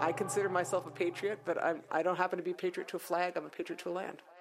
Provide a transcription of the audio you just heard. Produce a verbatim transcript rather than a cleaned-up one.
I consider myself a patriot, but I'm, I don't happen to be a patriot to a flag. I'm a patriot to a land.